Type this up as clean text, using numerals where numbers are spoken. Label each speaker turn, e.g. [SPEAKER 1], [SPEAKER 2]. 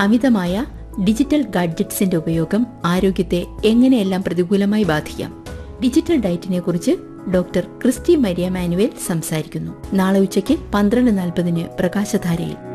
[SPEAKER 1] അമിതമായ ഡിജിറ്റൽ ഗാഡ്ജറ്റ്സിന്റെ ഉപയോഗം ആരോഗ്യത്തെ എങ്ങനെയെല്ലാം പ്രതികൂലമായി ബാധിക്കാം. ഡിജിറ്റൽ ഡയറ്റിനെ കുറിച്ച് ഡോക്ടർ ക്രിസ്റ്റി മരിയ മാനുവേൽ സംസാരിക്കുന്നു. നാളെ ഉച്ചയ്ക്ക് 12:40 പ്രകാശധാരയിൽ.